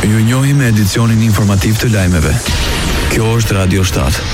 Ju njohim me edicionin informativ të lajmeve. Kjo është Radio 7.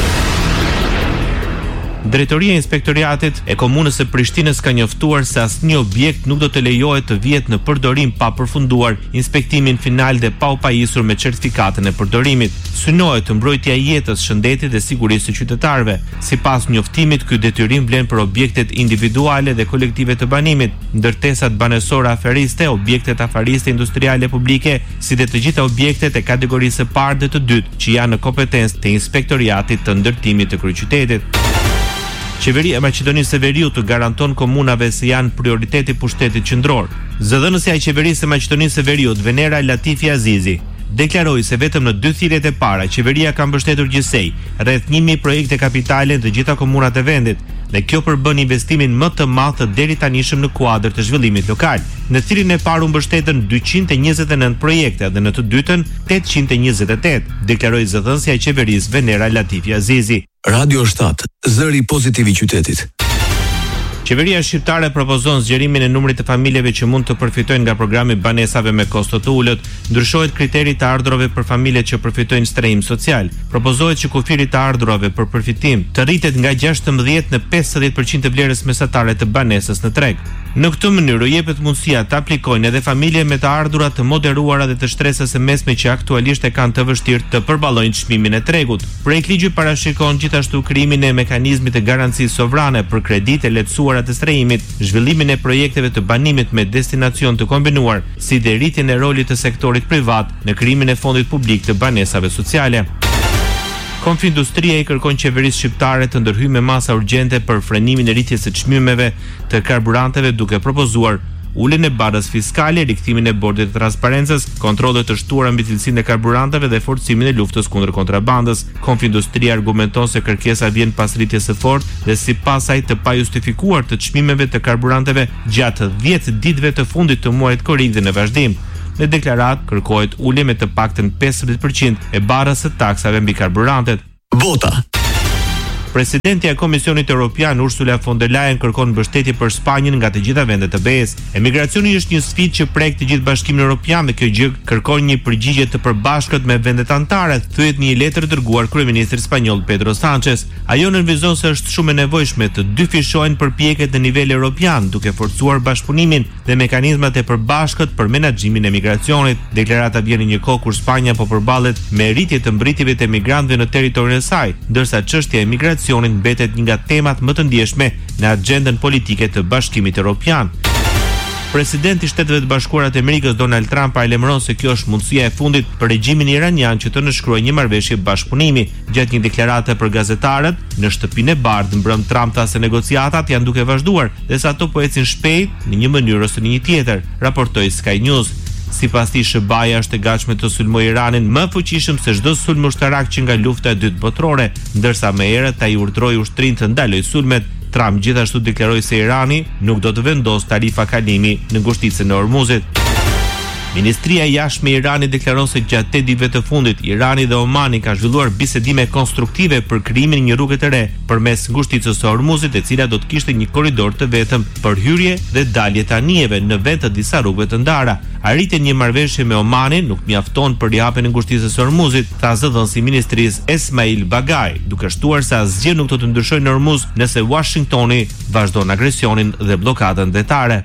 Drejtoria e Inspektoriatit e Komunës së Prishtinës ka njoftuar se asnjë objekt nuk do të lejohet të vihet në përdorim pa përfunduar inspektimin final dhe pa u pajisur me certifikatën e përdorimit. Synohet mbrojtja e jetës, shëndetit dhe sigurisë së qytetarëve. Sipas njoftimit, ky detyrim vlen për objektet individuale dhe kolektive të banimit, ndërtesat banesore aferiste, objektet afariste industriale publike, si dhe të gjitha objektet e kategorisë së parë dhe të dytë që janë në kompetencë të Inspektoriatit të Ndërtimit të Kryeqytetit. Qeveria e Maqedonisë së Veriut të garanton komunave se janë prioriteti pushtetit qendror. Zëdhënësja e Qeverisë së Maqedonisë së Veriut, Venera Latifi Azizi, deklaroi se vetëm në 2 thirrjet e para qeveria ka mbështetur gjithsej rreth 1000 projekte kapitale në të gjitha komunat e vendit, dhe kjo përbën investimin më të madh të deri tanishëm në kuadër të zhvillimit lokal. Në thirrjen e parë u mbështetën 229 projekte dhe në të dytën 828, deklaroi zëdhënësja e qeverisë Venera Latifi Azizi. Radio 7, zëri pozitiv i qytetit. Qeveria shqiptare propozon zgjerimin e numrit të familjeve që mund të përfitojnë nga programi banesave me kosto të ulët. Ndryshohet kriteri të ardhurave për familjet që përfitojnë strehim social. Propozohet që kufiri të ardhurave për përfitim të rritet nga 16 në 50% të vlerës mesatare të banesës në treg. Në këtë mënyrë u jepet mundësia të aplikojnë edhe familje me të ardhura të moderuara dhe të shtresës së mesme që aktualisht e kanë të vështirë të përballojnë çmimin e tregut. Projektligji parashikon gjithashtu krijimin e mekanizmit të garancisë sovrane për kredite lehtësuara të strehimit, zhvillimin e projekteve të banimit me destinacion të kombinuar, si dhe rritjen e rolit të sektorit privat në krijimin e fondit publik të banesave sociale. Konfindustria i kërkon qeverisë shqiptare të ndërhyjë me masa urgjente për frenimin e rritjes së çmimeve të karburanteve, duke propozuar uljen e barrës fiskale, rikthimin e bordit të transparencës, kontrolle të shtuara mbi cilësinë e karburanteve dhe forcimin e luftës kundër kontrabandës. Konfindustria argumenton se kërkesa vjen pas rritjes së fortë dhe sipas saj të pajustifikuar të çmimeve të karburanteve gjatë 10 ditëve të fundit të muajit korrik dhe në vazhdim. Në deklaratë kërkohet ulje me të paktën 15% e barrës së taksave mbi karburantet. Vota. Presidentja e Komisionit Evropian Ursula von der Leyen kërkon mbështetje për Spanjën nga të gjitha vendet e BE-s. Emigracioni është një sfidë që prek të gjithë Bashkimin Evropian dhe kjo gjë kërkon një përgjigje të përbashkët me vendet anëtare, thuhet në një letër dërguar kryeministrit spanjoll Pedro Sánchez. Ajo nënvizon se është shumë e nevojshme të dyfishohen përpjekjet në nivel evropian, duke forcuar bashkëpunimin dhe mekanizmat e përbashkët për menaxhimin e migracionit. Deklarata vjen në një kohë kur Spanja po përballet me rritje të mbritjeve të emigrantëve në territorin e saj, ndërsa çështja e migracionit mbetet një nga temat më të ndjeshme në agjendën politike të Bashkimit Evropian. Presidenti i Shteteve të Bashkuara të Amerikës Donald Trump paralajmëron se kjo është mundësia e fundit për regjimin iranian që të nënshkruajë një marrëveshje bashkëpunimi. Gjatë një deklarate për gazetarët në Shtëpinë e Bardhë, mbrëm Trump tha se negociatat janë duke vazhduar dhe se ato po ecin shpejt në një mënyrë ose në një tjetër, raportoi Sky News. Sipas tij, SBA-ja është e gatshme të sulmojë Iranin më fuqishëm se çdo sulm ushtarak që nga lufta e dytë botërore, ndërsa më herët ai urdhroi ushtrinë të ndalojë sulmet. Trump gjithashtu deklaroi se Irani nuk do të vendosë tarifa kalimi në ngushticën e Hormuzit. Ministria e Jashtme e Iranit deklaron se gjatë 8 ditëve të fundit, Irani dhe Omani kanë zhvilluar bisedime konstruktive për krijimin e një rruge të re përmes ngushticës së Hormuzit, e cila do të kishte një korridor të vetëm për hyrje dhe dalje të anijeve në vend të disa rrugëve të ndara. Arritja e një marrëveshje me Omanin nuk mjafton për japjen e ngushticës së Hormuzit, tha zëdhënësi i ministrisë Esmail Bagai, duke shtuar se asgjë nuk do të ndryshojë në Hormuz nëse Washingtoni vazhdon agresionin dhe bllokadën detare.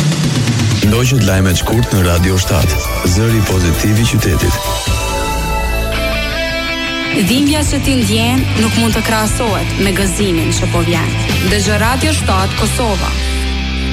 Ndoqët lajmet shkurt në Radio 7, zëri pozitiv i qytetit. Dhimbja që ti ndjen nuk mund të krahasohet me gëzimin që po vjen. Dëgjoj Radio 7 Kosova.